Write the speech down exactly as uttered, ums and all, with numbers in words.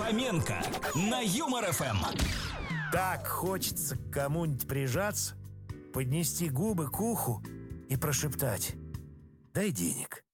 Фоменко на Юмор эф эм. Так хочется к кому-нибудь прижаться, поднести губы к уху и прошептать: «Дай денег».